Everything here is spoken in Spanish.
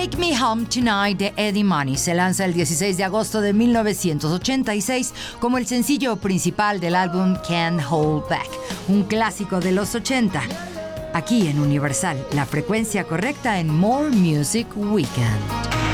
Take Me Home Tonight de Eddie Money se lanza el 16 de agosto de 1986 como el sencillo principal del álbum Can't Hold Back, un clásico de los 80. Aquí en Universal, la frecuencia correcta en More Music Weekend.